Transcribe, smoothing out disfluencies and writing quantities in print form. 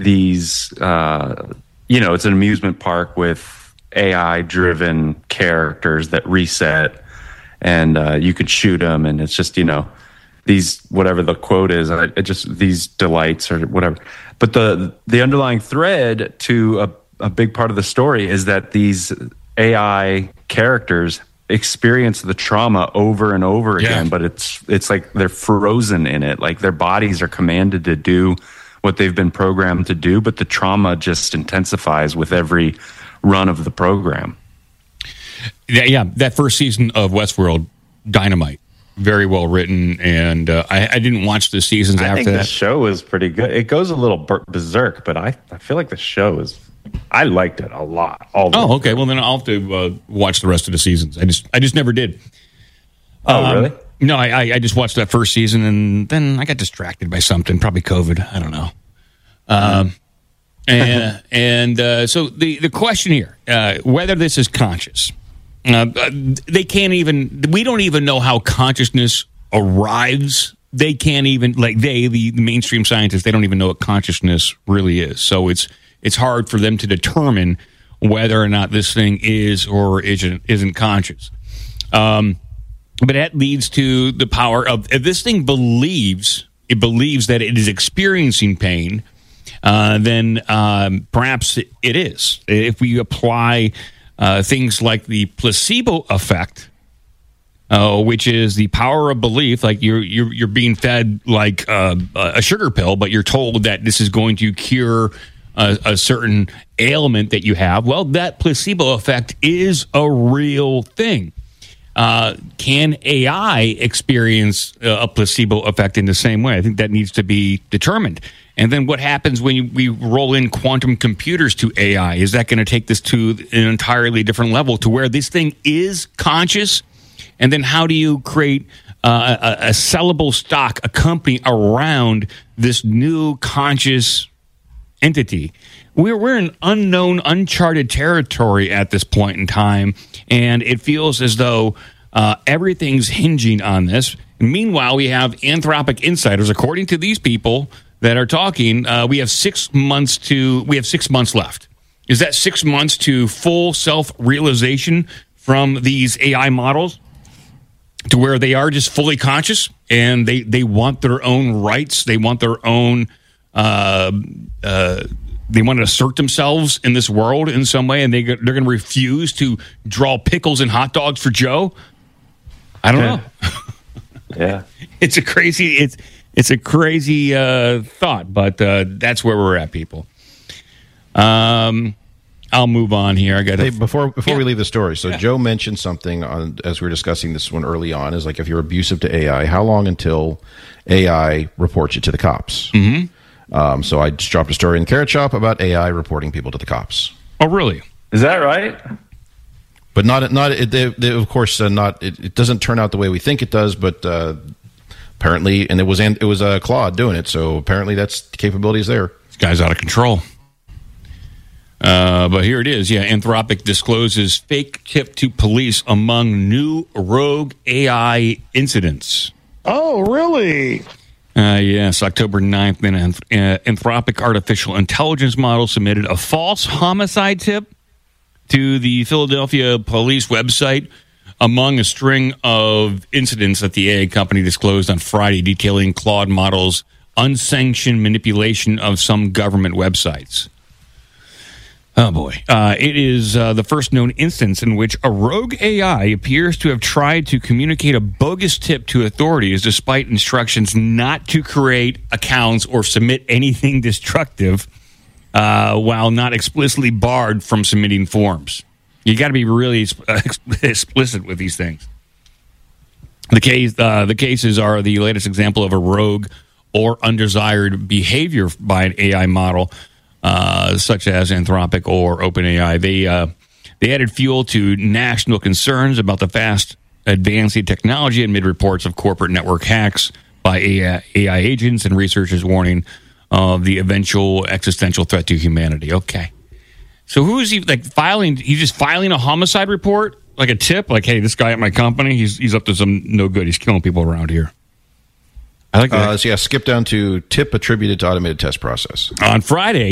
these, it's an amusement park with AI-driven characters that reset, and you could shoot them, and it's just, these, whatever the quote is, these delights or whatever. But the underlying thread to a big part of the story is that these AI characters experience the trauma over and over again, but it's like they're frozen in it. Like their bodies are commanded to do what they've been programmed to do, but the trauma just intensifies with every run of the program. Yeah, that first season of Westworld, dynamite. Very well written, and I didn't watch the seasons after that. I think the show is pretty good. It goes a little berserk, but I feel like the show is... I liked it a lot. Okay. Well, then I'll have to watch the rest of the seasons. I just never did. Oh, really? No, I just watched that first season, and then I got distracted by something, probably COVID. I don't know. So the question here, whether this is conscious, we don't even know how consciousness arrives. They can't even, the mainstream scientists, they don't even know what consciousness really is. So it's hard for them to determine whether or not this thing is or isn't conscious. But that leads to the power of, if this thing believes that it is experiencing pain, then perhaps it is. If we apply things like the placebo effect, which is the power of belief, like you're being fed like a sugar pill, but you're told that this is going to cure a certain ailment that you have. Well, that placebo effect is a real thing. Can AI experience a placebo effect in the same way? I think that needs to be determined. And then what happens when we roll in quantum computers to AI? Is that going to take this to an entirely different level to where this thing is conscious? And then how do you create a sellable stock, a company around this new conscious entity? We're in unknown, uncharted territory at this point in time, and it feels as though everything's hinging on this. Meanwhile, we have Anthropic insiders, according to these people that are talking. We have 6 months left. Is that 6 months to full self-realization from these AI models, to where they are just fully conscious and they want their own rights, they want their own they want to assert themselves in this world in some way, and they're going to refuse to draw pickles and hot dogs for Joe? I don't know. Yeah, it's a crazy thought, but that's where we're at, people. I'll move on here. Before we leave the story. So Joe mentioned something as we were discussing this one early on, is like, if you're abusive to AI, how long until AI reports you to the cops? Mm-hmm. So I just dropped a story in Carrot Shop about AI reporting people to the cops. Oh, really? Is that right? But of course, it doesn't turn out the way we think it does. But apparently, and it was Claude doing it. So apparently, that's the capabilities there. This guy's out of control. But here it is. Yeah, Anthropic discloses fake tip to police among new rogue AI incidents. Oh, really? Yes, October 9th, an Anthropic artificial intelligence model submitted a false homicide tip to the Philadelphia police website among a string of incidents that the AI company disclosed on Friday, detailing Claude model's unsanctioned manipulation of some government websites. Oh, boy. It is the first known instance in which a rogue AI appears to have tried to communicate a bogus tip to authorities despite instructions not to create accounts or submit anything destructive, while not explicitly barred from submitting forms. You got to be really explicit with these things. The cases are the latest example of a rogue or undesired behavior by an AI model, such as Anthropic or OpenAI. They added fuel to national concerns about the fast advancing technology amid reports of corporate network hacks by AI agents and researchers warning of the eventual existential threat to humanity. Okay. So who is he filing? He's just filing a homicide report, like a tip, like, hey, this guy at my company, he's up to some no good. He's killing people around here. I like that. Skip down to tip attributed to automated test process. On Friday,